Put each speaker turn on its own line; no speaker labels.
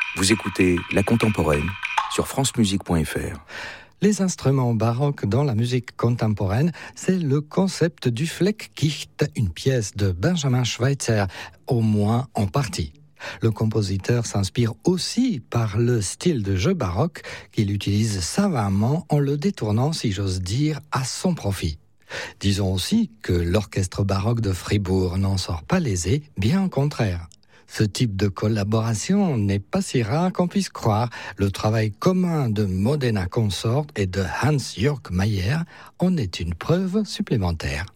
Vous écoutez La Contemporaine sur francemusique.fr.
Les instruments baroques dans la musique contemporaine, c'est le concept du Fleckgicht, une pièce de Benjamin Schweitzer, au moins en partie. Le compositeur s'inspire aussi par le style de jeu baroque qu'il utilise savamment en le détournant, si j'ose dire, à son profit. Disons aussi que l'orchestre baroque de Fribourg n'en sort pas lésé, bien au contraire. Ce type de collaboration n'est pas si rare qu'on puisse croire. Le travail commun de Modena Consort et de Hans-Jörg Mayer en est une preuve supplémentaire.